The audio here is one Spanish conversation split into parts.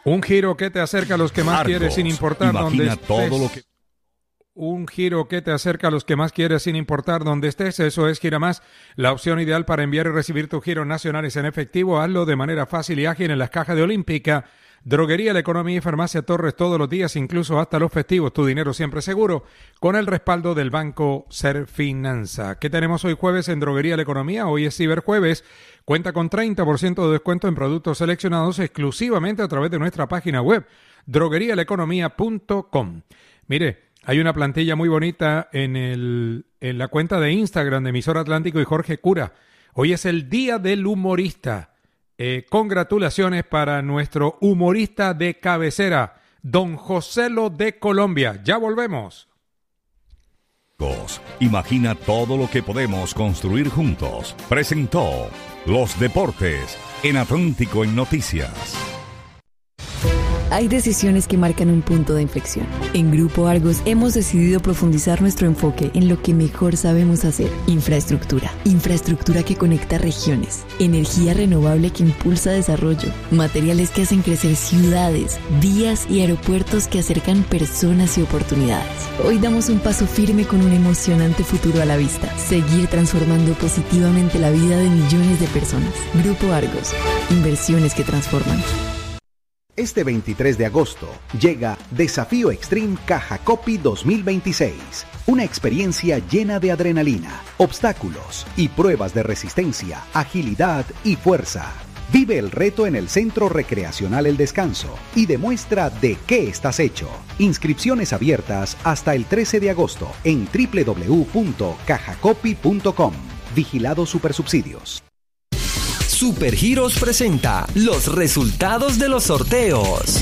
Un giro que te acerca a los que más quieres sin importar dónde estés. Un giro que te acerca a los que más quieres sin importar dónde estés. Eso es Gira Más, la opción ideal para enviar y recibir tus giros nacionales en efectivo. Hazlo de manera fácil y ágil en las cajas de Olímpica, Droguería La Economía y Farmacia Torres todos los días, incluso hasta los festivos. Tu dinero siempre seguro, con el respaldo del Banco Serfinanza. ¿Qué tenemos hoy jueves en Droguería La Economía? Hoy es Ciberjueves. Cuenta con 30% de descuento en productos seleccionados exclusivamente a través de nuestra página web, droguerialaeconomía.com. Mire, hay una plantilla muy bonita en la cuenta de Instagram de Emisora Atlántico y Jorge Cura. Hoy es el Día del Humorista. Congratulaciones para nuestro humorista de cabecera, Don Joselo de Colombia. Ya volvemos. Imagina todo lo que podemos construir juntos. Presentó Los Deportes en Atlántico en Noticias. Hay decisiones que marcan un punto de inflexión. En Grupo Argos hemos decidido profundizar nuestro enfoque en lo que mejor sabemos hacer. Infraestructura. Infraestructura que conecta regiones. Energía renovable que impulsa desarrollo. Materiales que hacen crecer ciudades, vías y aeropuertos que acercan personas y oportunidades. Hoy damos un paso firme con un emocionante futuro a la vista. Seguir transformando positivamente la vida de millones de personas. Grupo Argos. Inversiones que transforman. Este 23 de agosto llega Desafío Extreme Caja Copy 2026. Una experiencia llena de adrenalina, obstáculos y pruebas de resistencia, agilidad y fuerza. Vive el reto en el Centro Recreacional El Descanso y demuestra de qué estás hecho. Inscripciones abiertas hasta el 13 de agosto en www.cajacopy.com. Vigilado Supersubsidios. Supergiros presenta los resultados de los sorteos.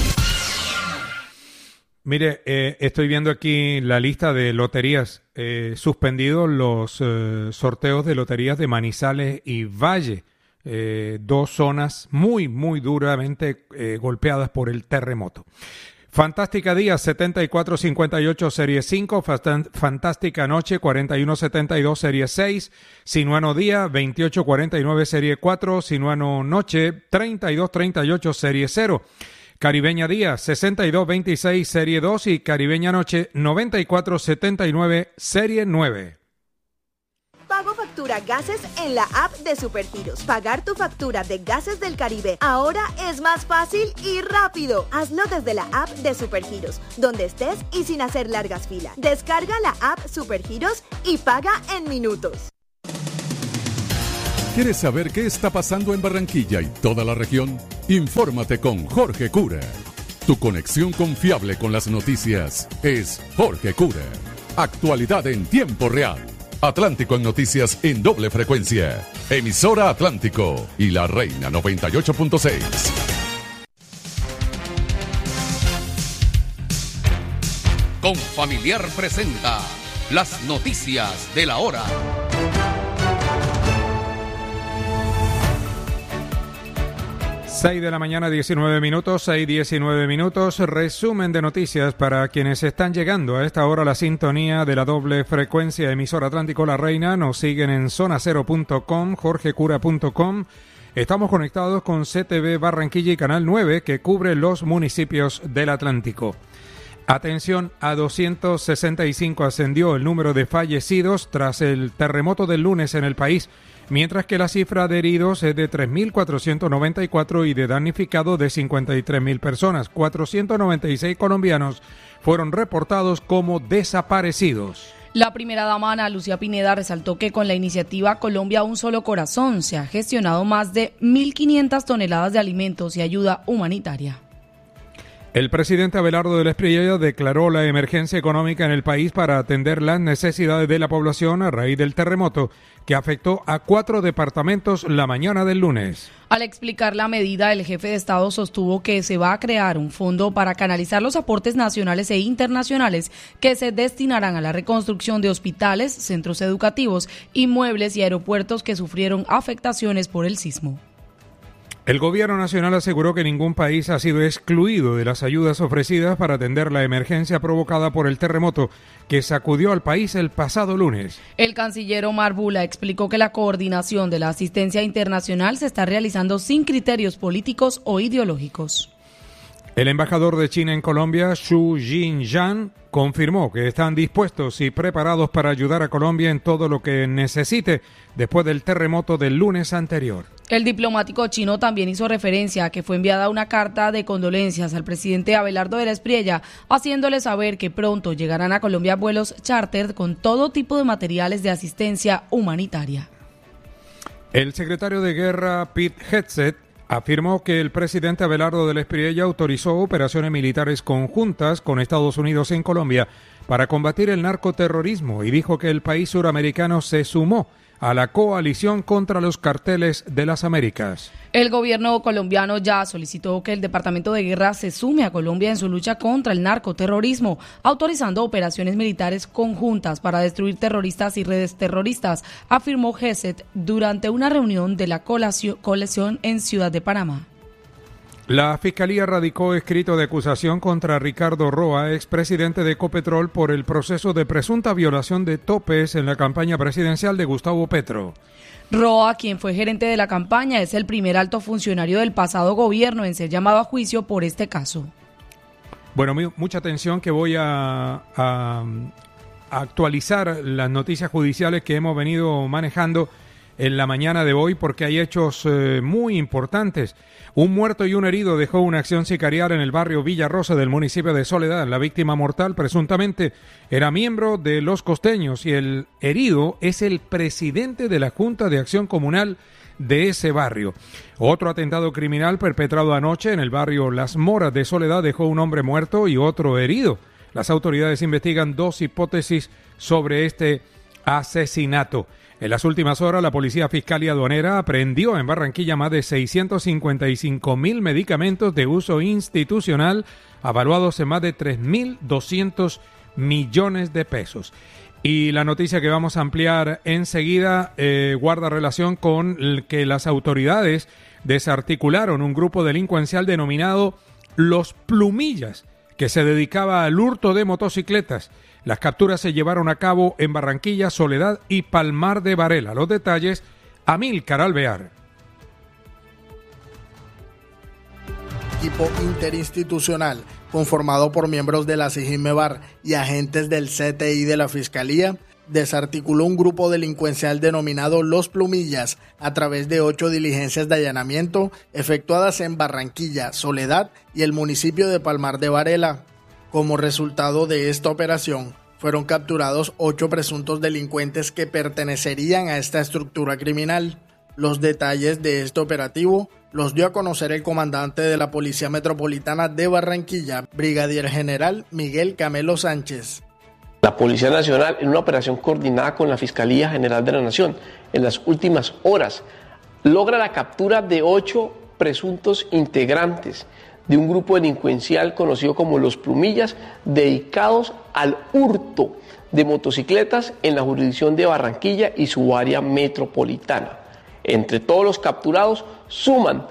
Mire, estoy viendo aquí la lista de loterías. Suspendidos los sorteos de loterías de Manizales y Valle. Dos zonas muy, muy duramente golpeadas por el terremoto. Fantástica Día 7458 Serie 5, Fantástica Noche 4172 Serie 6, Sinuano Día 2849 Serie 4, Sinuano Noche 3238 Serie 0, Caribeña Día 6226 Serie 2 y Caribeña Noche 9479 Serie 9. Pago factura gases en la app de Supergiros. Pagar tu factura de Gases del Caribe ahora es más fácil y rápido. Hazlo desde la app de Supergiros, donde estés y sin hacer largas filas. Descarga la app Supergiros y paga en minutos. ¿Quieres saber qué está pasando en Barranquilla y toda la región? Infórmate con Jorge Cura. Tu conexión confiable con las noticias es Jorge Cura. Actualidad en tiempo real. Atlántico en noticias en doble frecuencia. Emisora Atlántico y La Reina 98.6. Confamiliar presenta las noticias de la hora. 6 de la mañana, 19 minutos, 6:19 minutos. Resumen de noticias para quienes están llegando a esta hora a la sintonía de la doble frecuencia Emisora Atlántico La Reina. Nos siguen en zonacero.com, jorgecura.com. Estamos conectados con CTV Barranquilla y Canal 9, que cubre los municipios del Atlántico. Atención, a 265 ascendió el número de fallecidos tras el terremoto del lunes en el país, mientras que la cifra de heridos es de 3.494 y de damnificados de 53.000 personas. 496 colombianos fueron reportados como desaparecidos. La primera dama, Ana Lucía Pineda, resaltó que con la iniciativa Colombia Un Solo Corazón se ha gestionado más de 1.500 toneladas de alimentos y ayuda humanitaria. El presidente Abelardo del Espriella declaró la emergencia económica en el país para atender las necesidades de la población a raíz del terremoto que afectó a 4 departamentos la mañana del lunes. Al explicar la medida, el jefe de Estado sostuvo que se va a crear un fondo para canalizar los aportes nacionales e internacionales que se destinarán a la reconstrucción de hospitales, centros educativos, inmuebles y aeropuertos que sufrieron afectaciones por el sismo. El gobierno nacional aseguró que ningún país ha sido excluido de las ayudas ofrecidas para atender la emergencia provocada por el terremoto que sacudió al país el pasado lunes. El canciller Omar Bula explicó que la coordinación de la asistencia internacional se está realizando sin criterios políticos o ideológicos. El embajador de China en Colombia, Xu Jinyan, confirmó que están dispuestos y preparados para ayudar a Colombia en todo lo que necesite después del terremoto del lunes anterior. El diplomático chino también hizo referencia a que fue enviada una carta de condolencias al presidente Abelardo de la Espriella, haciéndole saber que pronto llegarán a Colombia vuelos charter con todo tipo de materiales de asistencia humanitaria. El secretario de Guerra, Pete Hegseth, afirmó que el presidente Abelardo de la Espriella autorizó operaciones militares conjuntas con Estados Unidos en Colombia para combatir el narcoterrorismo y dijo que el país suramericano se sumó a la coalición contra los carteles de las Américas. El gobierno colombiano ya solicitó que el Departamento de Guerra se sume a Colombia en su lucha contra el narcoterrorismo, autorizando operaciones militares conjuntas para destruir terroristas y redes terroristas, afirmó Hegseth durante una reunión de la coalición en Ciudad de Panamá. La Fiscalía radicó escrito de acusación contra Ricardo Roa, expresidente de Ecopetrol, por el proceso de presunta violación de topes en la campaña presidencial de Gustavo Petro. Roa, quien fue gerente de la campaña, es el primer alto funcionario del pasado gobierno en ser llamado a juicio por este caso. Bueno, mucha atención que voy a actualizar las noticias judiciales que hemos venido manejando en la mañana de hoy porque hay hechos muy importantes. Un muerto y un herido dejó una acción sicarial en el barrio Villarrosa del municipio de Soledad. La víctima mortal presuntamente era miembro de Los Costeños y el herido es el presidente de la Junta de Acción Comunal de ese barrio. Otro atentado criminal perpetrado anoche en el barrio Las Moras de Soledad dejó un hombre muerto y otro herido. Las autoridades investigan dos hipótesis sobre este asesinato. En las últimas horas, la Policía Fiscal y Aduanera aprehendió en Barranquilla más de 655.000 medicamentos de uso institucional, avaluados en más de 3.200 millones de pesos. Y la noticia que vamos a ampliar enseguida guarda relación con que las autoridades desarticularon un grupo delincuencial denominado Los Plumillas, que se dedicaba al hurto de motocicletas. Las capturas se llevaron a cabo en Barranquilla, Soledad y Palmar de Varela. Los detalles, Amílcar Alvear. Equipo interinstitucional conformado por miembros de la SIGINMEBAR y agentes del CTI de la Fiscalía desarticuló un grupo delincuencial denominado Los Plumillas a través de 8 diligencias de allanamiento efectuadas en Barranquilla, Soledad y el municipio de Palmar de Varela. Como resultado de esta operación, fueron capturados 8 presuntos delincuentes que pertenecerían a esta estructura criminal. Los detalles de este operativo los dio a conocer el comandante de la Policía Metropolitana de Barranquilla, Brigadier General Miguel Camelo Sánchez. La Policía Nacional, en una operación coordinada con la Fiscalía General de la Nación, en las últimas horas, logra la captura de 8 presuntos integrantes de un grupo delincuencial conocido como Los Plumillas, dedicados al hurto de motocicletas en la jurisdicción de Barranquilla y su área metropolitana. Entre todos los capturados suman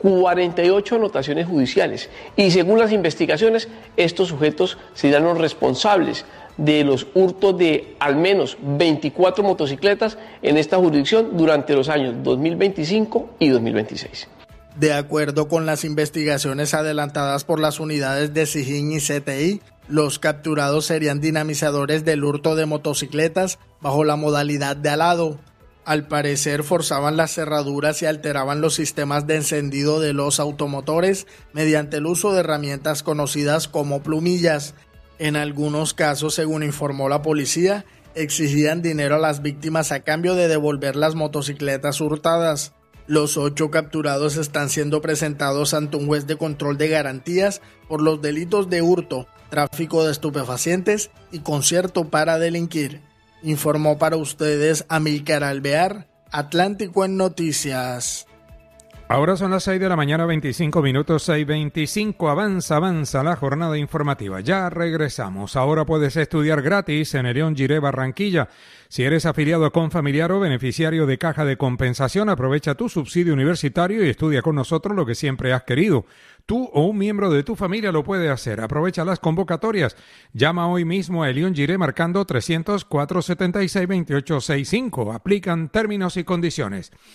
48 anotaciones judiciales y según las investigaciones, estos sujetos serán los responsables de los hurtos de al menos 24 motocicletas en esta jurisdicción durante los años 2025 y 2026. De acuerdo con las investigaciones adelantadas por las unidades de SIGIN y CTI, los capturados serían dinamizadores del hurto de motocicletas bajo la modalidad de alado. Al parecer forzaban las cerraduras y alteraban los sistemas de encendido de los automotores mediante el uso de herramientas conocidas como plumillas. En algunos casos, según informó la policía, exigían dinero a las víctimas a cambio de devolver las motocicletas hurtadas. Los 8 capturados están siendo presentados ante un juez de control de garantías por los delitos de hurto, tráfico de estupefacientes y concierto para delinquir. Informó para ustedes Amílcar Alvear, Atlántico en Noticias. Ahora son las 6 de la mañana, 25 minutos, 6:25. Avanza la jornada informativa. Ya regresamos. Ahora puedes estudiar gratis en Elión Giré, Barranquilla. Si eres afiliado a Confamiliar o beneficiario de Caja de Compensación, aprovecha tu subsidio universitario y estudia con nosotros lo que siempre has querido. Tú o un miembro de tu familia lo puede hacer. Aprovecha las convocatorias. Llama hoy mismo a Elión Giré marcando 300-476-2865. Aplican términos y condiciones.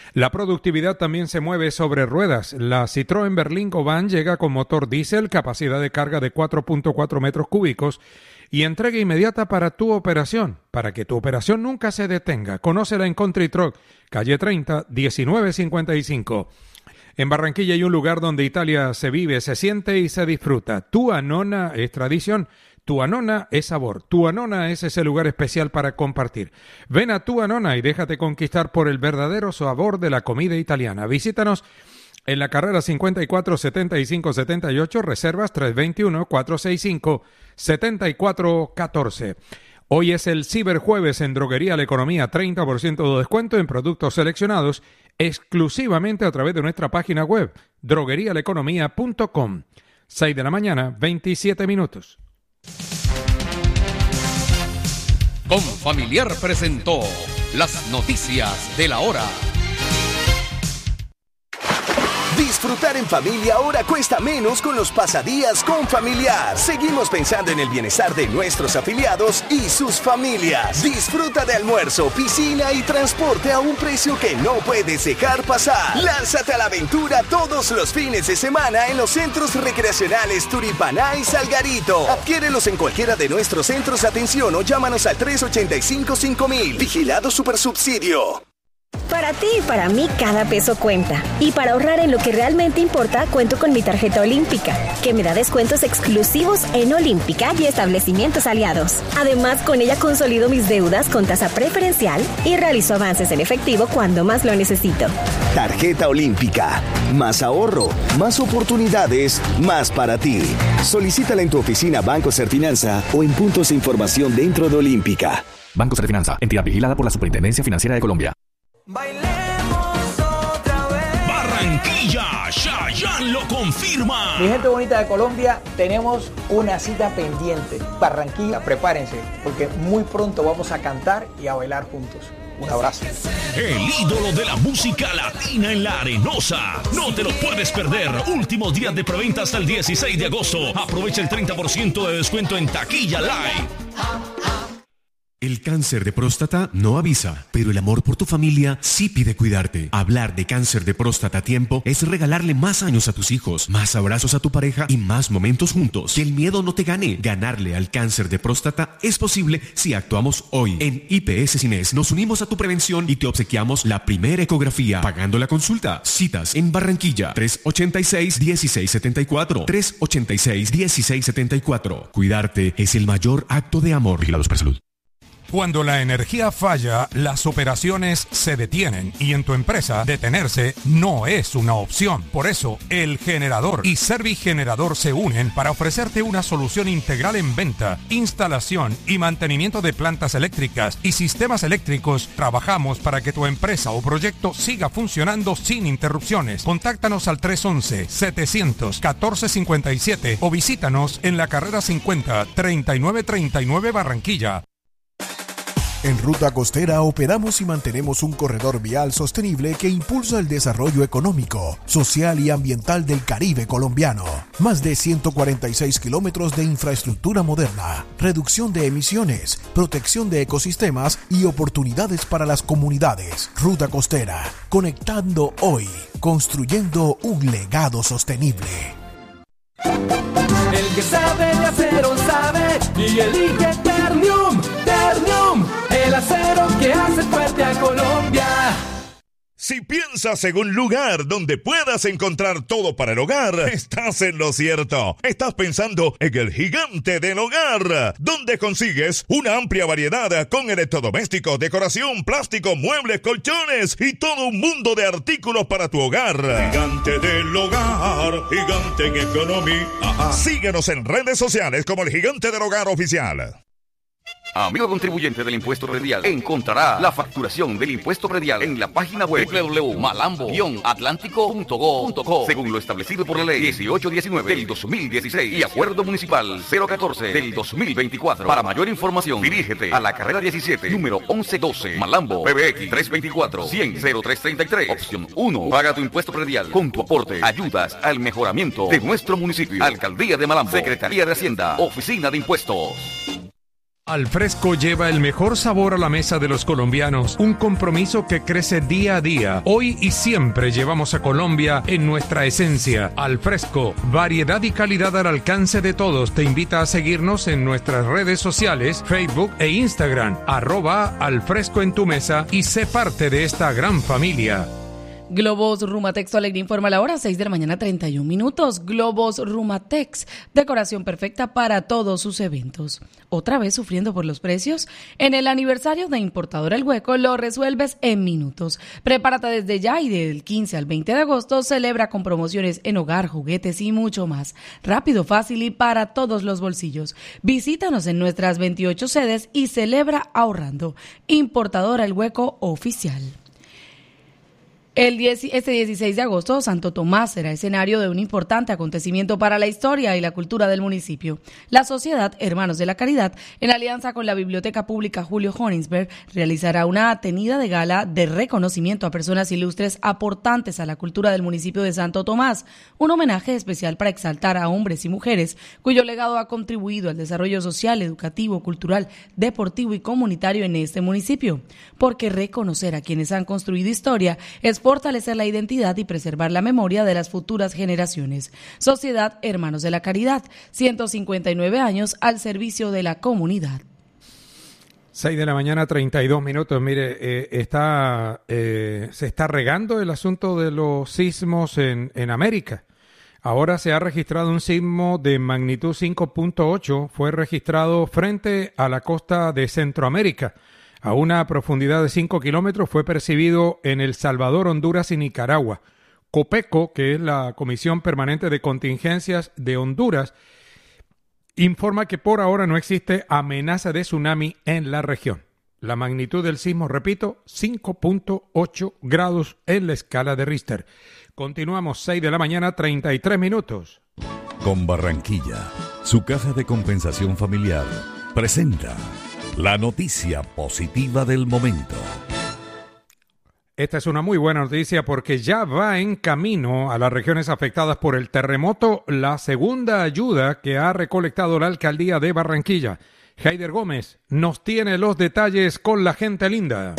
La productividad también se mueve sobre ruedas. La Citroën Berlingo Van llega con motor diésel, capacidad de carga de 4.4 metros cúbicos y entrega inmediata para tu operación, para que tu operación nunca se detenga. Conócela en Country Truck, calle 30, 1955. En Barranquilla hay un lugar donde Italia se vive, se siente y se disfruta. Tua Nonna es tradición, Tua Nonna es sabor, Tua Nonna es ese lugar especial para compartir. Ven a Tua Nonna y déjate conquistar por el verdadero sabor de la comida italiana. Visítanos en la carrera 54 75 78, reservas 321-465-7414. Hoy es el Ciberjueves en Droguería La Economía, 30% de descuento en productos seleccionados exclusivamente a través de nuestra página web, droguerialaeconomía.com. 6 de la mañana, 27 minutos. Confamiliar presentó las noticias de la hora. Disfrutar en familia ahora cuesta menos con los pasadías Confamiliar. Seguimos pensando en el bienestar de nuestros afiliados y sus familias. Disfruta de almuerzo, piscina y transporte a un precio que no puedes dejar pasar. Lánzate a la aventura todos los fines de semana en los centros recreacionales Turipaná y Salgarito. Adquiérelos en cualquiera de nuestros centros de atención o llámanos al 385-5000. Vigilado Supersubsidio. Para ti y para mí cada peso cuenta. Y para ahorrar en lo que realmente importa, cuento con mi tarjeta Olímpica, que me da descuentos exclusivos en Olímpica y establecimientos aliados. Además, con ella consolido mis deudas con tasa preferencial y realizo avances en efectivo cuando más lo necesito. Tarjeta Olímpica. Más ahorro, más oportunidades, más para ti. Solicítala en tu oficina Banco Serfinanza o en puntos de información dentro de Olímpica. Banco Serfinanza, entidad vigilada por la Superintendencia Financiera de Colombia. Bailemos otra vez. Barranquilla, Chayanne lo confirma. Mi gente bonita de Colombia, tenemos una cita pendiente. Barranquilla, prepárense, porque muy pronto vamos a cantar y a bailar juntos. Un abrazo. El ídolo de la música latina en la Arenosa. No te lo puedes perder. Últimos días de preventa hasta el 16 de agosto. Aprovecha el 30% de descuento en Taquilla Live. El cáncer de próstata no avisa, pero el amor por tu familia sí pide cuidarte. Hablar de cáncer de próstata a tiempo es regalarle más años a tus hijos, más abrazos a tu pareja y más momentos juntos. Que el miedo no te gane. Ganarle al cáncer de próstata es posible si actuamos hoy. En IPS Cines nos unimos a tu prevención y te obsequiamos la primera ecografía, pagando la consulta. Citas en Barranquilla, 386-1674, 386-1674. Cuidarte es el mayor acto de amor. Vigilados por salud. Cuando la energía falla, las operaciones se detienen y en tu empresa detenerse no es una opción. Por eso, El Generador y Servigenerador se unen para ofrecerte una solución integral en venta, instalación y mantenimiento de plantas eléctricas y sistemas eléctricos. Trabajamos para que tu empresa o proyecto siga funcionando sin interrupciones. Contáctanos al 311-700-1457 o visítanos en la carrera 50, 3939 Barranquilla. En Ruta Costera operamos y mantenemos un corredor vial sostenible que impulsa el desarrollo económico, social y ambiental del Caribe colombiano. Más de 146 kilómetros de infraestructura moderna, reducción de emisiones, protección de ecosistemas y oportunidades para las comunidades. Ruta Costera, conectando hoy, construyendo un legado sostenible. El que sabe de acero sabe y elige Ternium. Ternium, el acero que hace fuerte a Colombia. Si piensas en un lugar donde puedas encontrar todo para el hogar, estás en lo cierto. Estás pensando en el Gigante del Hogar, donde consigues una amplia variedad con electrodomésticos, decoración, plástico, muebles, colchones y todo un mundo de artículos para tu hogar. Gigante del Hogar, gigante en economía. Síguenos en redes sociales como el Gigante del Hogar Oficial. Amigo contribuyente del impuesto predial, encontrará la facturación del impuesto predial en la página web www.malambo-atlántico.go.co según lo establecido por la ley 1819 del 2016 y acuerdo municipal 014 del 2024. Para mayor información, dirígete a la carrera 17, número 1112, Malambo, PBX 324-100-0333, opción 1. Paga tu impuesto predial. Con tu aporte, ayudas al mejoramiento de nuestro municipio. Alcaldía de Malambo, Secretaría de Hacienda, Oficina de Impuestos. Al Fresco lleva el mejor sabor a la mesa de los colombianos, un compromiso que crece día a día. Hoy y siempre llevamos a Colombia en nuestra esencia. Al Fresco, variedad y calidad al alcance de todos. Te invita a seguirnos en nuestras redes sociales, Facebook e Instagram, @alfresco en tu mesa y sé parte de esta gran familia. Globos Rumatex Alegría informa la hora, 6 de la mañana, 31 minutos. Globos Rumatex, decoración perfecta para todos sus eventos. ¿Otra vez sufriendo por los precios? En el aniversario de Importadora El Hueco lo resuelves en minutos. Prepárate desde ya y del 15 al 20 de agosto celebra con promociones en hogar, juguetes y mucho más. Rápido, fácil y para todos los bolsillos. Visítanos en nuestras 28 sedes y celebra ahorrando. Importadora El Hueco Oficial. Este 16 de agosto, Santo Tomás será escenario de un importante acontecimiento para la historia y la cultura del municipio. La Sociedad Hermanos de la Caridad, en alianza con la Biblioteca Pública Julio Königsberg, realizará una atenida de gala de reconocimiento a personas ilustres aportantes a la cultura del municipio de Santo Tomás, un homenaje especial para exaltar a hombres y mujeres cuyo legado ha contribuido al desarrollo social, educativo, cultural, deportivo y comunitario en este municipio. Porque reconocer a quienes han construido historia es fortalecer la identidad y preservar la memoria de las futuras generaciones. Sociedad Hermanos de la Caridad, 159 años al servicio de la comunidad. 6 de la mañana, 32 minutos. Mire, se está regando el asunto de los sismos en América. Ahora se ha registrado un sismo de magnitud 5.8, fue registrado frente a la costa de Centroamérica. A una profundidad de 5 kilómetros fue percibido en El Salvador, Honduras y Nicaragua. COPECO, que es la Comisión Permanente de Contingencias de Honduras, informa que por ahora no existe amenaza de tsunami en la región. La magnitud del sismo, repito, 5.8 grados en la escala de Richter. Continuamos, 6 de la mañana, 33 minutos. Con Barranquilla, su caja de compensación familiar presenta la noticia positiva del momento. Esta es una muy buena noticia porque ya va en camino a las regiones afectadas por el terremoto la segunda ayuda que ha recolectado la alcaldía de Barranquilla. Heider Gómez nos tiene los detalles con la gente linda.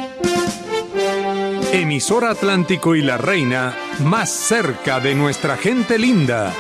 Emisora Atlántico y La Reina, más cerca de nuestra gente linda.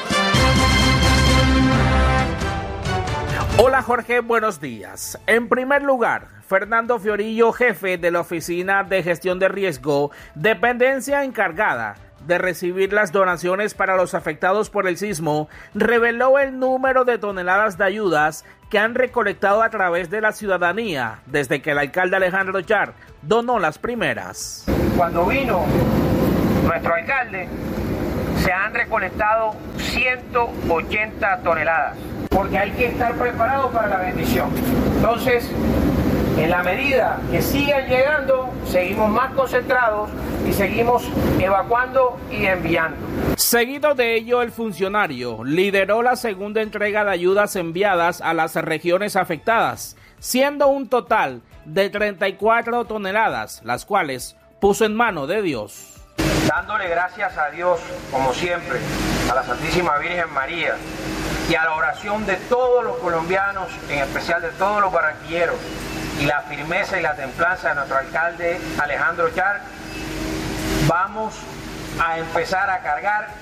Hola Jorge, buenos días. En primer lugar, Fernando Fiorillo, jefe de la Oficina de Gestión de Riesgo, dependencia encargada de recibir las donaciones para los afectados por el sismo, reveló el número de toneladas de ayudas que han recolectado a través de la ciudadanía desde que el alcalde Alejandro Char donó las primeras. Cuando vino nuestro alcalde, se han recolectado 180 toneladas. Porque hay que estar preparado para la bendición. Entonces, en la medida que sigan llegando, seguimos más concentrados y seguimos evacuando y enviando. Seguido de ello, el funcionario lideró la segunda entrega de ayudas enviadas a las regiones afectadas, siendo un total de 34 toneladas, las cuales puso en mano de Dios. Dándole gracias a Dios, como siempre, a la Santísima Virgen María, y a la oración de todos los colombianos, en especial de todos los barranquilleros, y la firmeza y la templanza de nuestro alcalde Alejandro Char, vamos a empezar a cargar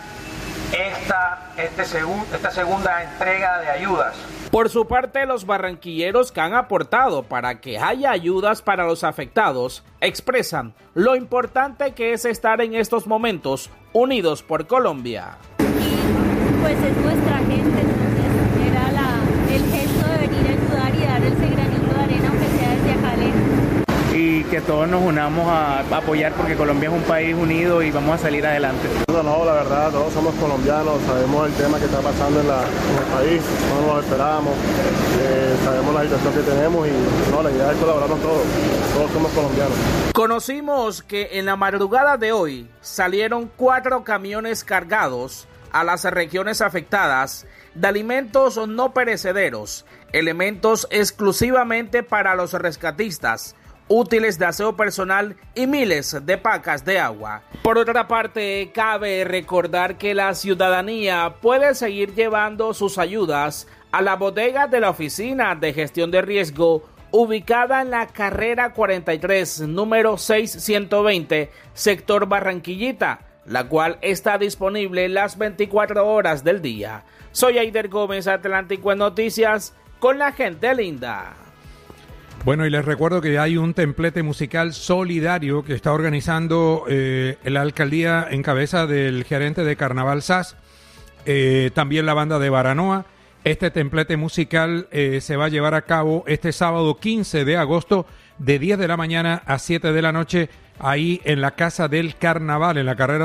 esta segunda entrega de ayudas. Por su parte, los barranquilleros que han aportado para que haya ayudas para los afectados expresan lo importante que es estar en estos momentos unidos por Colombia. Pues es nuestra gente, entonces era el gesto de venir a ayudar y dar ese granito de arena, aunque sea desde acá lejos. Y que todos nos unamos a apoyar porque Colombia es un país unido y vamos a salir adelante. No, la verdad, todos somos colombianos, sabemos el tema que está pasando en el país, no nos lo esperábamos, sabemos la situación que tenemos y la idea es colaborarnos todos somos colombianos. Conocimos que en la madrugada de hoy salieron 4 camiones cargados a las regiones afectadas de alimentos no perecederos, elementos exclusivamente para los rescatistas, útiles de aseo personal y miles de pacas de agua. Por otra parte, cabe recordar que la ciudadanía puede seguir llevando sus ayudas a la bodega de la Oficina de Gestión de Riesgo, ubicada en la carrera 43, número 6120, sector Barranquillita, la cual está disponible las 24 horas del día. Soy Aider Gómez, Atlántico en Noticias, con la gente linda. Bueno, y les recuerdo que hay un templete musical solidario que está organizando la alcaldía en cabeza del gerente de Carnaval SAS, también la banda de Baranoa. Este templete musical se va a llevar a cabo este sábado 15 de agosto de 10 de la mañana a 7 de la noche, ahí en la Casa del Carnaval, en la carrera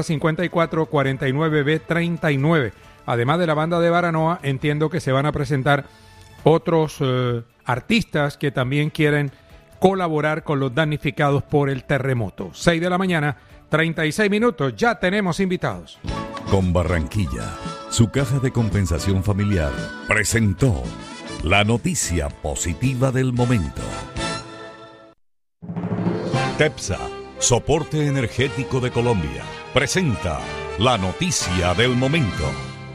5449B39. Además de la banda de Baranoa, entiendo que se van a presentar otros artistas que también quieren colaborar con los damnificados por el terremoto. 6 de la mañana, 36 minutos, ya tenemos invitados. Con Barranquilla, su caja de compensación familiar presentó la noticia positiva del momento. TEPSA, Soporte Energético de Colombia, presenta la noticia del momento.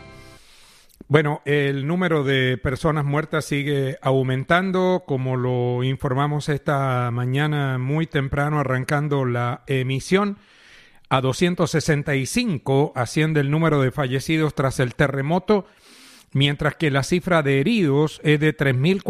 Bueno, el número de personas muertas sigue aumentando, como lo informamos esta mañana muy temprano, arrancando la emisión. A 265 asciende el número de fallecidos tras el terremoto, mientras que la cifra de heridos es de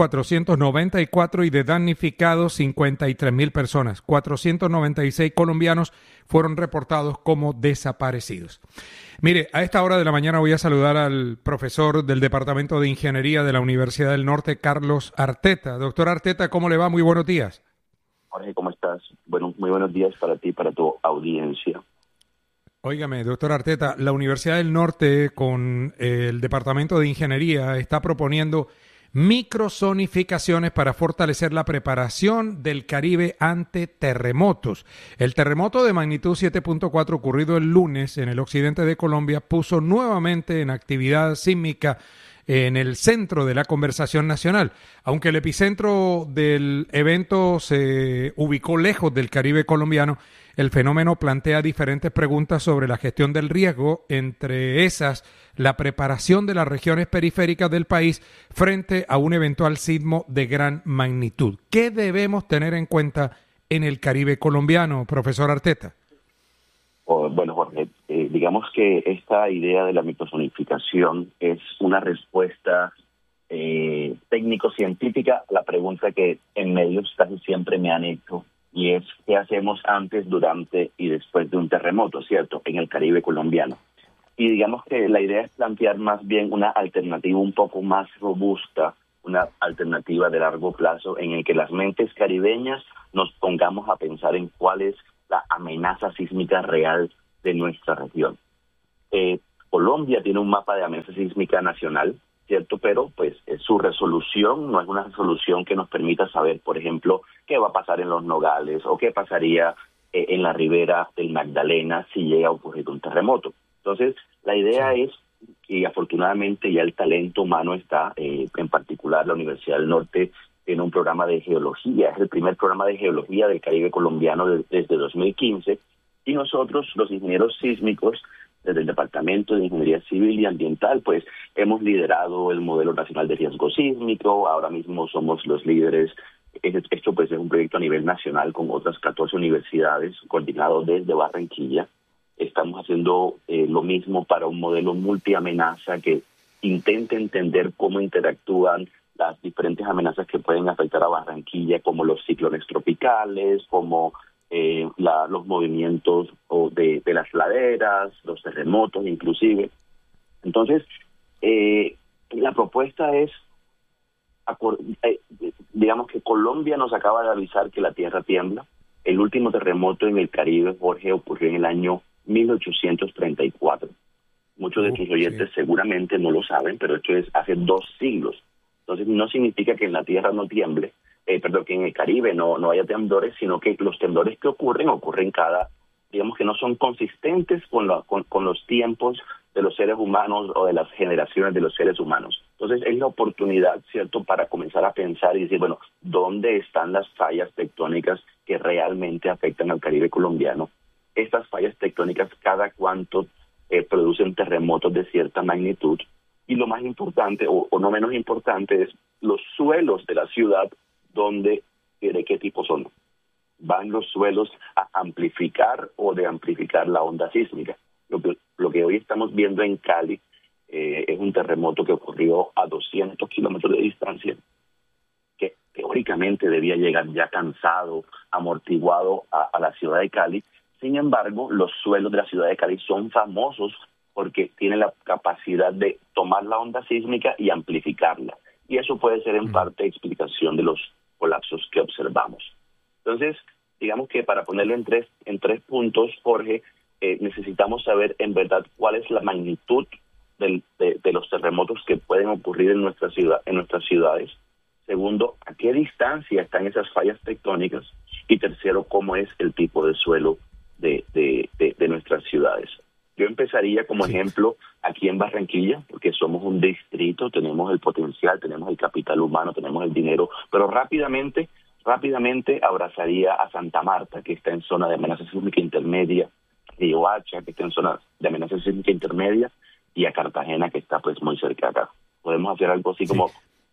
3.494 y de damnificados 53.000 personas. 496 colombianos fueron reportados como desaparecidos. Mire, a esta hora de la mañana voy a saludar al profesor del Departamento de Ingeniería de la Universidad del Norte, Carlos Arteta. Doctor Arteta, ¿cómo le va? Muy buenos días. Jorge, ¿cómo estás? Bueno, muy buenos días para ti y para tu audiencia. Óigame, doctor Arteta, la Universidad del Norte con el Departamento de Ingeniería está proponiendo microzonificaciones para fortalecer la preparación del Caribe ante terremotos. El terremoto de magnitud 7.4 ocurrido el lunes en el occidente de Colombia puso nuevamente en actividad sísmica en el centro de la conversación nacional. Aunque el epicentro del evento se ubicó lejos del Caribe colombiano, el fenómeno plantea diferentes preguntas sobre la gestión del riesgo, entre esas la preparación de las regiones periféricas del país frente a un eventual sismo de gran magnitud. ¿Qué debemos tener en cuenta en el Caribe colombiano, profesor Arteta? Bueno, Jorge, digamos que esta idea de la microzonificación es una respuesta técnico-científica a la pregunta que en medios casi siempre me han hecho, y es ¿qué hacemos antes, durante y después de un terremoto, cierto, en el Caribe colombiano? Y digamos que la idea es plantear más bien una alternativa un poco más robusta, una alternativa de largo plazo en el que las mentes caribeñas nos pongamos a pensar en cuál es la amenaza sísmica real de nuestra región. Colombia tiene un mapa de amenaza sísmica nacional, ¿cierto? Pero pues su resolución no es una resolución que nos permita saber, por ejemplo, qué va a pasar en los Nogales o qué pasaría en la ribera del Magdalena si llega a ocurrir un terremoto. Entonces, la idea es, y afortunadamente ya el talento humano está, en particular la Universidad del Norte tiene un programa de geología, es el primer programa de geología del Caribe colombiano desde 2015, y nosotros, los ingenieros sísmicos, desde el Departamento de Ingeniería Civil y Ambiental, pues hemos liderado el Modelo Nacional de Riesgo Sísmico, ahora mismo somos los líderes. Esto pues es un proyecto a nivel nacional con otras 14 universidades, coordinado desde Barranquilla. Estamos haciendo lo mismo para un modelo multiamenaza que intente entender cómo interactúan las diferentes amenazas que pueden afectar a Barranquilla, como los ciclones tropicales, como los movimientos de las laderas, los terremotos inclusive. Entonces, la propuesta es, digamos que Colombia nos acaba de avisar que la tierra tiembla. El último terremoto en el Caribe, Jorge, ocurrió en el año 1834. Muchos de tus oyentes seguramente no lo saben, pero esto es hace 2 siglos. Entonces no significa que en la tierra no tiemble, que en el Caribe no haya temblores, sino que los temblores que ocurren digamos que no son consistentes con los tiempos de los seres humanos o de las generaciones de los seres humanos. Entonces es la oportunidad, ¿cierto?, para comenzar a pensar y decir, bueno, ¿dónde están las fallas tectónicas que realmente afectan al Caribe colombiano? Estas fallas tectónicas, ¿cada cuánto producen terremotos de cierta magnitud? Y lo más importante, o no menos importante, es los suelos de la ciudad, de qué tipo son. ¿Van los suelos a amplificar o de amplificar la onda sísmica? Lo que hoy estamos viendo en Cali es un terremoto que ocurrió a 200 kilómetros de distancia, que teóricamente debía llegar ya cansado, amortiguado a la ciudad de Cali. Sin embargo, los suelos de la ciudad de Cali son famosos porque tienen la capacidad de tomar la onda sísmica y amplificarla. Y eso puede ser en parte explicación de los colapsos que observamos. Entonces, digamos que para ponerlo en tres puntos, Jorge, necesitamos saber en verdad cuál es la magnitud de los terremotos que pueden ocurrir en nuestras ciudades. Segundo, a qué distancia están esas fallas tectónicas. Y tercero, cómo es el tipo de suelo de nuestras ciudades. Yo empezaría como ejemplo aquí en Barranquilla, porque somos un distrito, tenemos el potencial, tenemos el capital humano, tenemos el dinero, pero rápidamente abrazaría a Santa Marta, que está en zona de amenaza sísmica intermedia, y Oacha, que está en zona de amenaza sísmica intermedia, y a Cartagena, que está pues muy cerca acá. Podemos hacer algo así como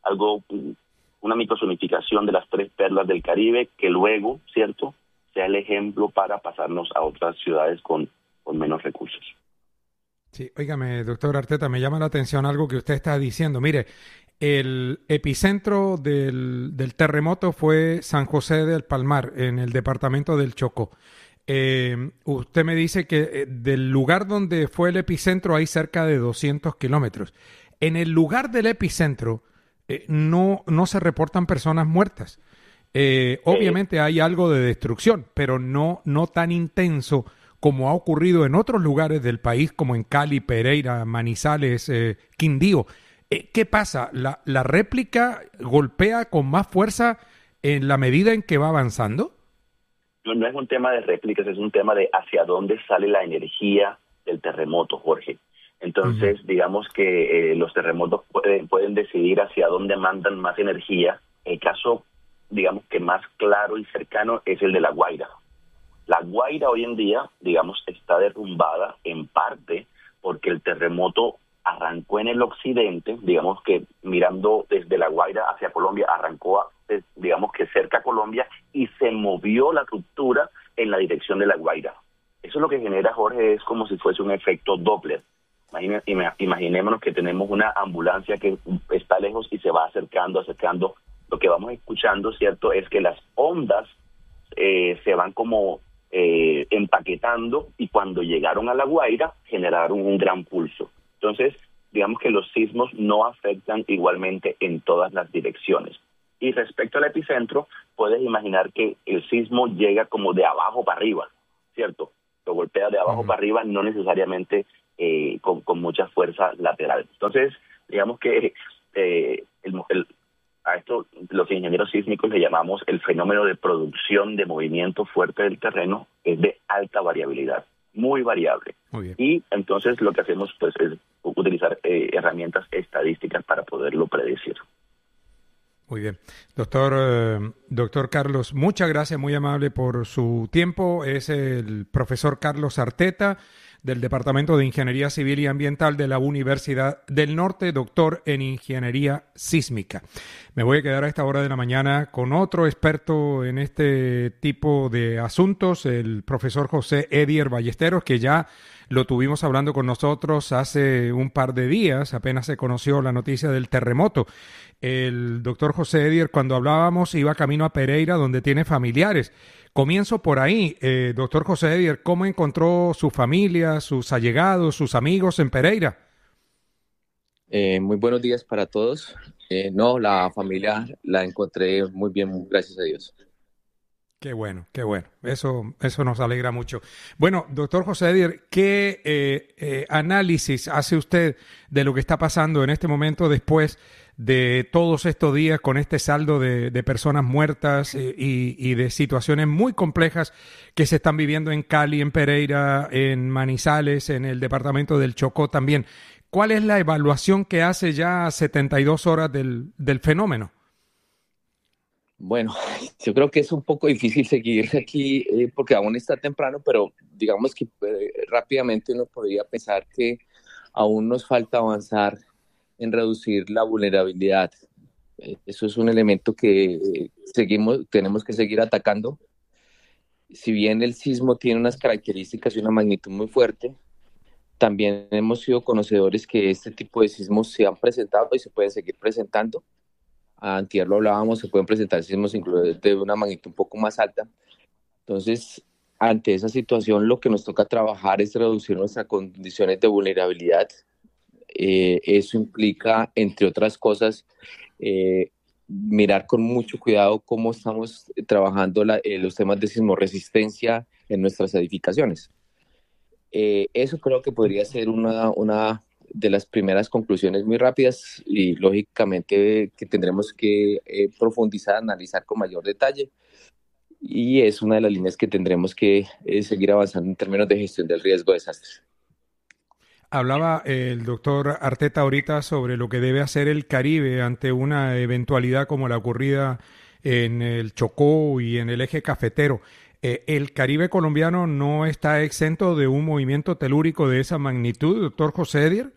una microzonificación de las 3 perlas del Caribe, que luego, ¿cierto?, sea el ejemplo para pasarnos a otras ciudades con menos recursos. Sí, óigame, doctor Arteta, me llama la atención algo que usted está diciendo. Mire, el epicentro del terremoto fue San José del Palmar, en el departamento del Chocó. Usted me dice que del lugar donde fue el epicentro hay cerca de 200 kilómetros. En el lugar del epicentro no se reportan personas muertas. Obviamente hay algo de destrucción, pero no tan intenso como ha ocurrido en otros lugares del país, como en Cali, Pereira, Manizales, Quindío. ¿Qué pasa? ¿La réplica golpea con más fuerza en la medida en que va avanzando? No es un tema de réplicas, es un tema de hacia dónde sale la energía del terremoto, Jorge. Entonces, digamos que los terremotos pueden decidir hacia dónde mandan más energía. El caso, digamos que más claro y cercano es el de La Guaira. La Guaira hoy en día, digamos, está derrumbada en parte porque el terremoto arrancó en el occidente, digamos que mirando desde La Guaira hacia Colombia, arrancó, digamos que cerca a Colombia, y se movió la ruptura en la dirección de La Guaira. Eso lo que genera, Jorge, es como si fuese un efecto Doppler. Imaginémonos que tenemos una ambulancia que está lejos y se va acercando. Lo que vamos escuchando, ¿cierto?, es que las ondas se van como empaquetando, y cuando llegaron a La Guaira generaron un gran pulso. Entonces, digamos que los sismos no afectan igualmente en todas las direcciones. Y respecto al epicentro, puedes imaginar que el sismo llega como de abajo para arriba, ¿cierto? Lo golpea de abajo para arriba, no necesariamente con mucha fuerza lateral. Entonces, digamos que a esto los ingenieros sísmicos le llamamos el fenómeno de producción de movimiento fuerte del terreno, es de alta variabilidad, muy variable. Muy bien. Y entonces lo que hacemos pues es utilizar herramientas estadísticas para poderlo predecir. Muy bien. Doctor Carlos, muchas gracias, muy amable por su tiempo. Es el profesor Carlos Arteta, del Departamento de Ingeniería Civil y Ambiental de la Universidad del Norte, doctor en Ingeniería Sísmica. Me voy a quedar a esta hora de la mañana con otro experto en este tipo de asuntos, el profesor José Edier Ballesteros, que ya lo tuvimos hablando con nosotros hace un par de días, apenas se conoció la noticia del terremoto. El doctor José Edier, cuando hablábamos, iba camino a Pereira, donde tiene familiares. Comienzo por ahí, doctor José Edier, ¿cómo encontró su familia, sus allegados, sus amigos en Pereira? Muy buenos días para todos. No, la familia la encontré muy bien, gracias a Dios. Qué bueno, qué bueno. Eso nos alegra mucho. Bueno, doctor José Edier, ¿qué análisis hace usted de lo que está pasando en este momento después de todos estos días con este saldo de personas muertas y de situaciones muy complejas que se están viviendo en Cali, en Pereira, en Manizales, en el departamento del Chocó también? ¿Cuál es la evaluación que hace ya 72 horas del fenómeno? Bueno, yo creo que es un poco difícil seguir aquí porque aún está temprano, pero digamos que rápidamente uno podría pensar que aún nos falta avanzar en reducir la vulnerabilidad. Eso es un elemento que tenemos que seguir atacando. Si bien el sismo tiene unas características y una magnitud muy fuerte, también hemos sido conocedores que este tipo de sismos se han presentado y se pueden seguir presentando. Antier lo hablábamos, se pueden presentar sismos incluso de una magnitud un poco más alta. Entonces, ante esa situación, lo que nos toca trabajar es reducir nuestras condiciones de vulnerabilidad. Eso implica, entre otras cosas, mirar con mucho cuidado cómo estamos trabajando los temas de sismoresistencia en nuestras edificaciones. Eso creo que podría ser una de las primeras conclusiones muy rápidas y lógicamente que tendremos que profundizar, analizar con mayor detalle, y es una de las líneas que tendremos que seguir avanzando en términos de gestión del riesgo de desastres. Hablaba el doctor Arteta ahorita sobre lo que debe hacer el Caribe ante una eventualidad como la ocurrida en el Chocó y en el eje cafetero. ¿El Caribe colombiano no está exento de un movimiento telúrico de esa magnitud, doctor José Edier?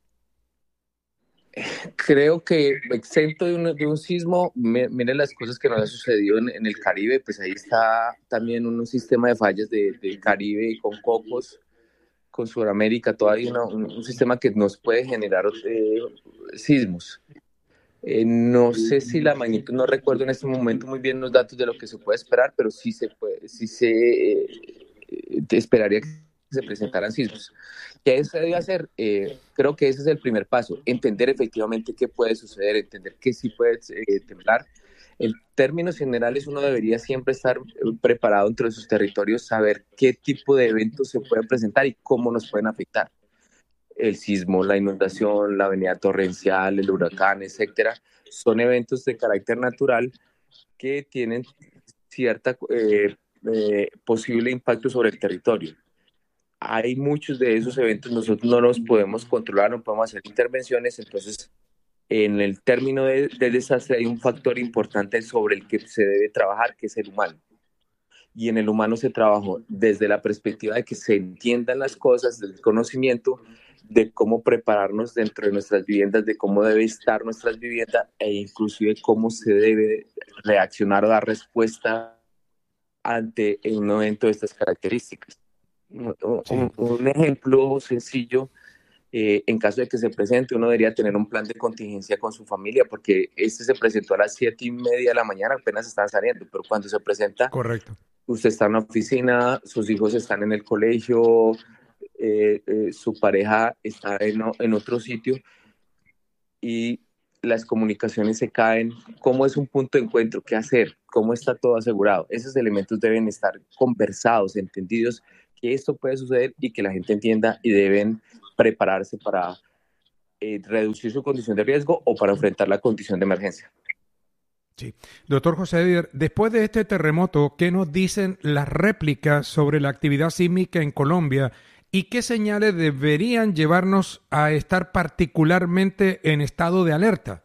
Creo que exento de un sismo, miren las cosas que nos ha sucedido en el Caribe, pues ahí está también un sistema de fallas del Caribe con Cocos, con Sudamérica, todavía un sistema que nos puede generar sismos. No sé si la magnitud, no recuerdo en este momento muy bien los datos de lo que se puede esperar, pero sí se esperaría que se presentaran sismos. ¿Qué se debe hacer? Creo que ese es el primer paso, entender efectivamente qué puede suceder, entender que sí puede temblar. En términos generales, uno debería siempre estar preparado dentro de sus territorios, saber qué tipo de eventos se pueden presentar y cómo nos pueden afectar. El sismo, la inundación, la avenida torrencial, el huracán, etcétera, son eventos de carácter natural que tienen cierta posible impacto sobre el territorio. Hay muchos de esos eventos, nosotros no los podemos controlar, no podemos hacer intervenciones, entonces en el término de desastre hay un factor importante sobre el que se debe trabajar, que es el humano. Y en el humano se trabajó desde la perspectiva de que se entiendan las cosas, del conocimiento, de cómo prepararnos dentro de nuestras viviendas, de cómo debe estar nuestras viviendas e inclusive cómo se debe reaccionar o dar respuesta ante un evento de estas características. Un ejemplo sencillo, en caso de que se presente, uno debería tener un plan de contingencia con su familia, porque se presentó a las 7:30 de la mañana, apenas están saliendo, pero cuando se presenta, correcto, usted está en una oficina, sus hijos están en el colegio, su pareja está en otro sitio y las comunicaciones se caen. ¿Cómo es un punto de encuentro? ¿Qué hacer? ¿Cómo está todo asegurado? Esos elementos deben estar conversados, entendidos, que esto puede suceder y que la gente entienda, y deben prepararse para reducir su condición de riesgo o para enfrentar la condición de emergencia. Sí. Doctor José Edier, después de este terremoto, ¿qué nos dicen las réplicas sobre la actividad sísmica en Colombia y qué señales deberían llevarnos a estar particularmente en estado de alerta?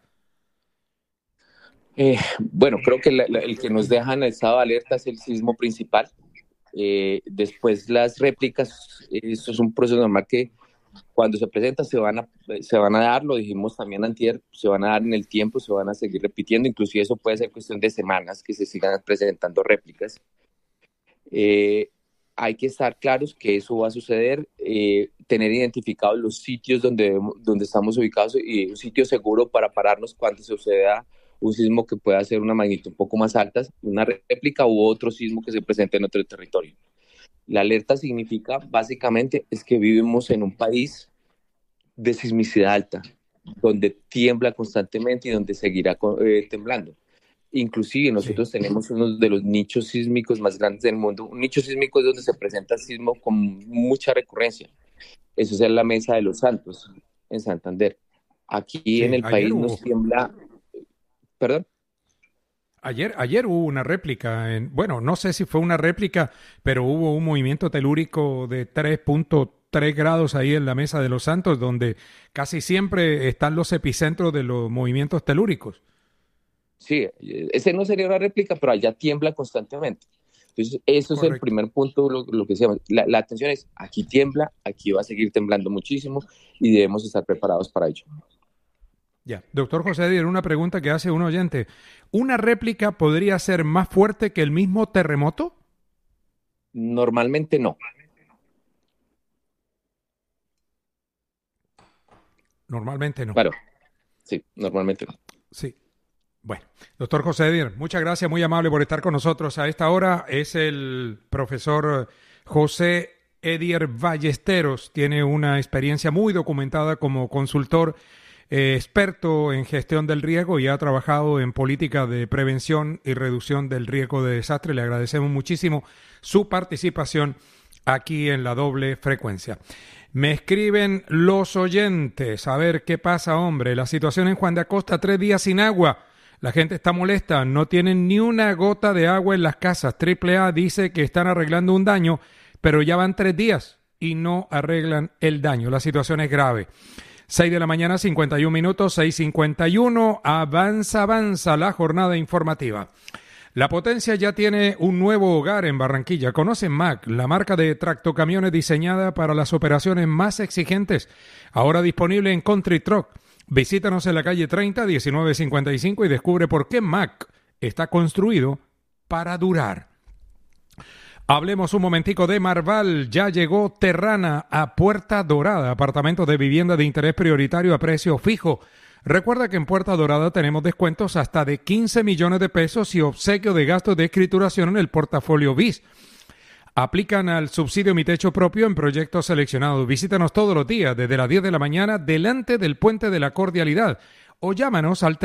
Bueno, creo que el que nos deja en el estado de alerta es el sismo principal. Después las réplicas, eso es un proceso normal que cuando se presenta se van a dar, lo dijimos también antier, se van a dar en el tiempo, se van a seguir repitiendo, inclusive eso puede ser cuestión de semanas que se sigan presentando réplicas. Hay que estar claros que eso va a suceder, tener identificados los sitios donde estamos ubicados y un sitio seguro para pararnos cuando suceda un sismo que pueda ser una magnitud un poco más alta, una réplica u otro sismo que se presente en otro territorio. La alerta significa, básicamente, es que vivimos en un país de sismicidad alta, donde tiembla constantemente y donde seguirá temblando. Inclusive nosotros tenemos uno de los nichos sísmicos más grandes del mundo. Un nicho sísmico es donde se presenta sismo con mucha recurrencia. Eso es en la Mesa de los Santos, en Santander. Aquí en el país nos tiembla... ¿Perdón? Ayer hubo una réplica, bueno, no sé si fue una réplica, pero hubo un movimiento telúrico de 3.3 grados ahí en la Mesa de los Santos, donde casi siempre están los epicentros de los movimientos telúricos. Sí, ese no sería una réplica, pero allá tiembla constantemente. Entonces, eso es el primer punto, lo que decíamos. La atención es, aquí tiembla, aquí va a seguir temblando muchísimo y debemos estar preparados para ello. Ya. Doctor José Díaz, una pregunta que hace un oyente. ¿Una réplica podría ser más fuerte que el mismo terremoto? Normalmente no. Normalmente no. Claro. Sí, normalmente no. Sí. Bueno, doctor José Díaz, muchas gracias, muy amable por estar con nosotros a esta hora. Es el profesor José Edier Ballesteros. Tiene una experiencia muy documentada como consultor experto en gestión del riesgo y ha trabajado en política de prevención y reducción del riesgo de desastre. Le agradecemos muchísimo su participación aquí en la doble frecuencia. Me escriben los oyentes, a ver qué pasa, hombre. La situación en Juan de Acosta, 3 días sin agua. La gente está molesta, no tienen ni una gota de agua en las casas. AAA dice que están arreglando un daño, pero ya van 3 días y no arreglan el daño. La situación es grave. 6 de la mañana, 51 minutos, 6:51. Avanza la jornada informativa. La Potencia ya tiene un nuevo hogar en Barranquilla. Conocen MAC, la marca de tractocamiones diseñada para las operaciones más exigentes. Ahora disponible en Country Truck. Visítanos en la calle 30, 1955 y descubre por qué MAC está construido para durar. Hablemos un momentico de Marval. Ya llegó Terrana a Puerta Dorada, apartamentos de vivienda de interés prioritario a precio fijo. Recuerda que en Puerta Dorada tenemos descuentos hasta de 15 millones de pesos y obsequio de gastos de escrituración en el portafolio BIS. Aplican al subsidio Mi Techo Propio en proyectos seleccionados. Visítanos todos los días desde las 10 de la mañana delante del Puente de la Cordialidad o llámanos al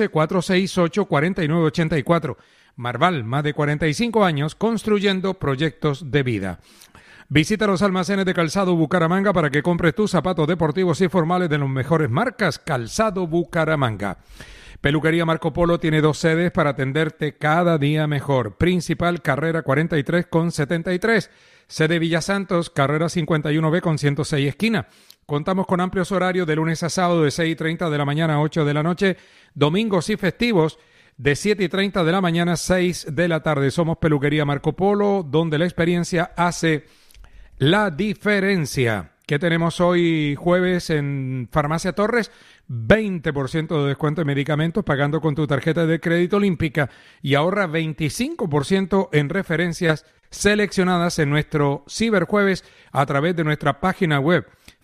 312-468-4984. Marval, más de 45 años construyendo proyectos de vida. Visita los almacenes de Calzado Bucaramanga para que compres tus zapatos deportivos y formales de las mejores marcas. Calzado Bucaramanga. Peluquería Marco Polo tiene 2 sedes para atenderte cada día mejor. Principal, carrera 43 con 73. Sede Villa Santos, carrera 51B con 106 esquina. Contamos con amplios horarios de lunes a sábado de 6:30 de la mañana a 8 de la noche. Domingos y festivos de 7:30 de la mañana a 6 de la tarde. Somos Peluquería Marco Polo, donde la experiencia hace la diferencia. ¿Qué tenemos hoy jueves en Farmacia Torres? 20% de descuento en medicamentos pagando con tu tarjeta de crédito olímpica y ahorra 25% en referencias seleccionadas en nuestro ciberjueves a través de nuestra página web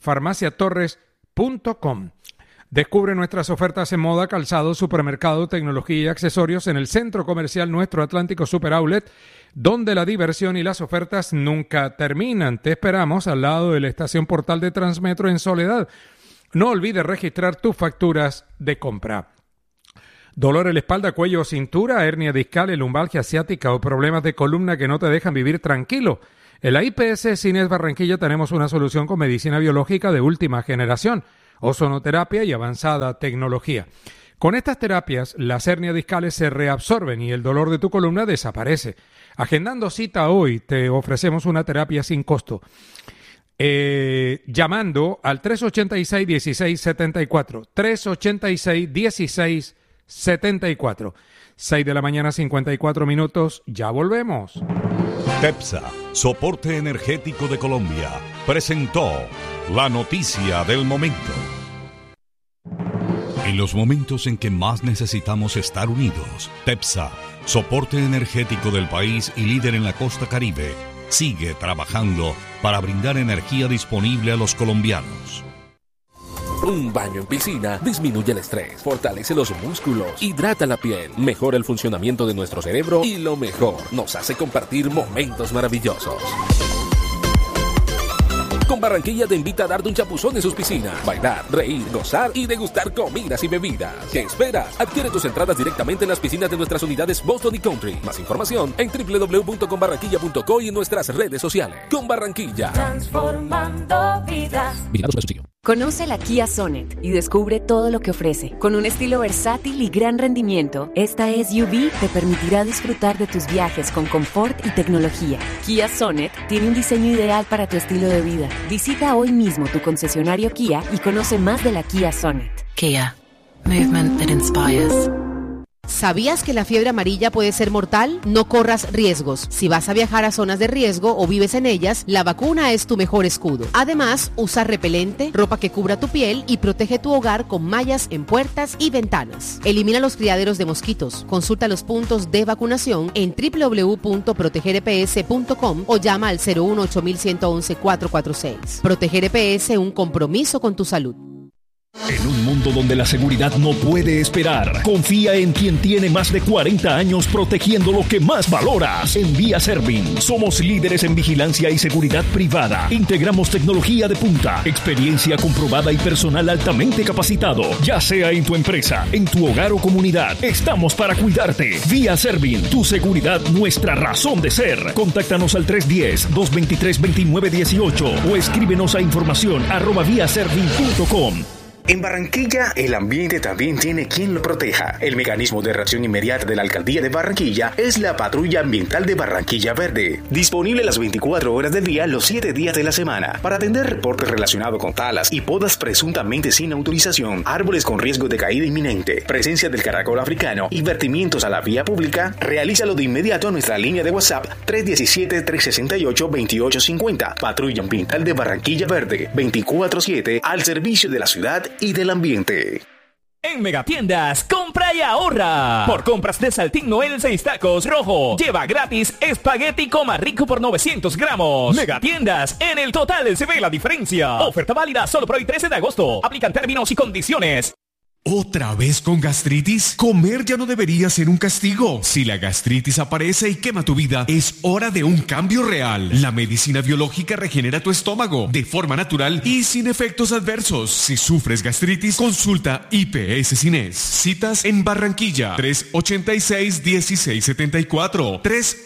farmaciatorres.com. Descubre nuestras ofertas en moda, calzado, supermercado, tecnología y accesorios en el Centro Comercial Nuestro Atlántico Super Outlet, donde la diversión y las ofertas nunca terminan. Te esperamos al lado de la estación Portal de Transmetro en Soledad. No olvides registrar tus facturas de compra. Dolor en la espalda, cuello o cintura, hernia discal, lumbalgia asiática o problemas de columna que no te dejan vivir tranquilo. En la IPS Cines Barranquilla tenemos una solución con medicina biológica de última generación, ozonoterapia y avanzada tecnología. Con estas terapias, las hernias discales se reabsorben y el dolor de tu columna desaparece. Agendando cita hoy, te ofrecemos una terapia sin costo. Llamando al 386-1674. 386-1674. 6 de la mañana, 54 minutos. Ya volvemos. TEPSA, Soporte Energético de Colombia, presentó la noticia del momento. En los momentos en que más necesitamos estar unidos, TEPSA, Soporte Energético del país y líder en la costa Caribe, sigue trabajando para brindar energía disponible a los colombianos. Un baño en piscina disminuye el estrés, fortalece los músculos, hidrata la piel, mejora el funcionamiento de nuestro cerebro y lo mejor, nos hace compartir momentos maravillosos. Con Barranquilla te invita a darte un chapuzón en sus piscinas, bailar, reír, gozar y degustar comidas y bebidas. ¿Qué esperas? Adquiere tus entradas directamente en las piscinas de nuestras unidades Boston y Country. Más información en www.conbarranquilla.co y en nuestras redes sociales. Con Barranquilla. Transformando vidas. Vigilado Supersubsidio. Conoce la Kia Sonet y descubre todo lo que ofrece. Con un estilo versátil y gran rendimiento, esta SUV te permitirá disfrutar de tus viajes con confort y tecnología. Kia Sonet tiene un diseño ideal para tu estilo de vida. Visita hoy mismo tu concesionario Kia y conoce más de la Kia Sonet. Kia. Movement that inspires. ¿Sabías que la fiebre amarilla puede ser mortal? No corras riesgos. Si vas a viajar a zonas de riesgo o vives en ellas, la vacuna es tu mejor escudo. Además, usa repelente, ropa que cubra tu piel y protege tu hogar con mallas en puertas y ventanas. Elimina los criaderos de mosquitos. Consulta los puntos de vacunación en www.protegereps.com o llama al 018-111-446. Proteger EPS, un compromiso con tu salud. En un mundo donde la seguridad no puede esperar, confía en quien tiene más de 40 años protegiendo lo que más valoras. En Vía Servin, somos líderes en vigilancia y seguridad privada. Integramos tecnología de punta, experiencia comprobada y personal altamente capacitado. Ya sea en tu empresa, en tu hogar o comunidad, estamos para cuidarte. Vía Servin, tu seguridad, nuestra razón de ser. Contáctanos al 310-223-2918 o escríbenos a información@viaservin.com. En Barranquilla, el ambiente también tiene quien lo proteja. El mecanismo de reacción inmediata de la Alcaldía de Barranquilla es la Patrulla Ambiental de Barranquilla Verde. Disponible las 24 horas del día, los 7 días de la semana. Para atender reportes relacionados con talas y podas presuntamente sin autorización, árboles con riesgo de caída inminente, presencia del caracol africano y vertimientos a la vía pública, realízalo de inmediato a nuestra línea de WhatsApp 317-368-2850. Patrulla Ambiental de Barranquilla Verde, 24/7 al servicio de la ciudad y del ambiente. En Megatiendas, compra y ahorra. Por compras de Saltín Noel 6 tacos rojo, lleva gratis espagueti coma rico por 900 gramos. Megatiendas, en el total se ve la diferencia. Oferta válida solo por hoy 13 de agosto. Aplican términos y condiciones. ¿Otra vez con gastritis? Comer ya no debería ser un castigo. Si la gastritis aparece y quema tu vida, es hora de un cambio real. La medicina biológica regenera tu estómago de forma natural y sin efectos adversos. Si sufres gastritis, consulta IPS Cines. Citas en Barranquilla, 386-1674.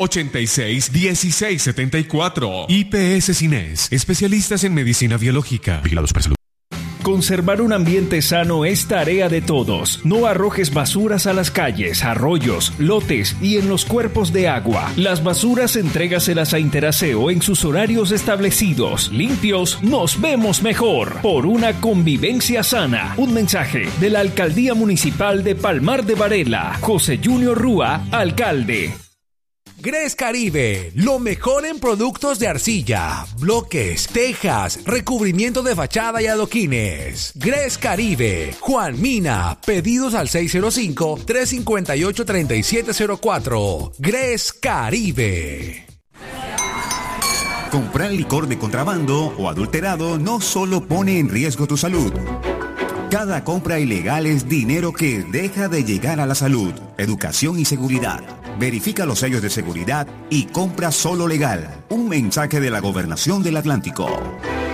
386-1674. IPS Cines, especialistas en medicina biológica. Vigilados por salud. Conservar un ambiente sano es tarea de todos. No arrojes basuras a las calles, arroyos, lotes y en los cuerpos de agua. Las basuras entrégaselas a Interaseo en sus horarios establecidos. Limpios, nos vemos mejor. Por una convivencia sana. Un mensaje de la Alcaldía Municipal de Palmar de Varela. José Junior Rúa, alcalde. Gres Caribe, lo mejor en productos de arcilla, bloques, tejas, recubrimiento de fachada y adoquines. Gres Caribe, Juan Mina, pedidos al 605-358-3704. Gres Caribe. Comprar licor de contrabando o adulterado no solo pone en riesgo tu salud. Cada compra ilegal es dinero que deja de llegar a la salud, educación y seguridad. Verifica los sellos de seguridad y compra solo legal. Un mensaje de la Gobernación del Atlántico.